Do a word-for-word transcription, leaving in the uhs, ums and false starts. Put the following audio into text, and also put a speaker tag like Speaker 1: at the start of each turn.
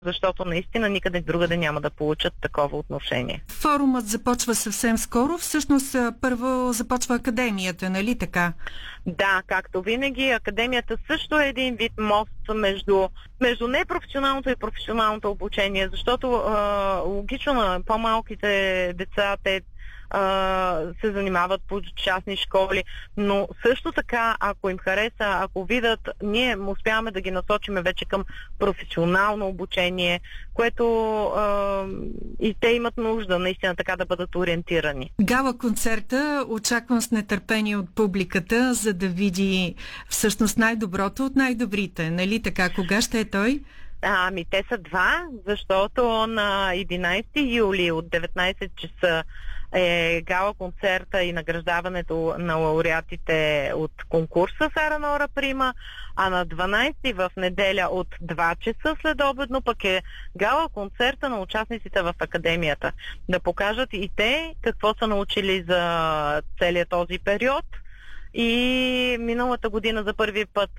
Speaker 1: защото наистина никъде другаде няма да получат такова отношение.
Speaker 2: Форумът започва съвсем скоро. Всъщност първо започва академията, нали така?
Speaker 1: Да, както винаги, академията също е един вид мост между, между непрофесионалното и професионалното обучение, защото а, логично на по-малките деца те се занимават по частни школи, но също така, ако им хареса, ако видят, ние успяваме да ги насочиме вече към професионално обучение, което а, и те имат нужда наистина така да бъдат ориентирани.
Speaker 2: Гала концерта очаквам с нетърпение от публиката, за да види всъщност най-доброто от най-добрите. Нали така? Кога ще е той?
Speaker 1: Ами те са два, защото на единайсети юли от деветнайсет часа е гала концерта и награждаването на лауреатите от конкурса Сара Нора Прима, а на дванайсети в неделя от два часа следобедно пък е гала концерта на участниците в академията. Да покажат и те какво са научили за целият този период. И миналата година за първи път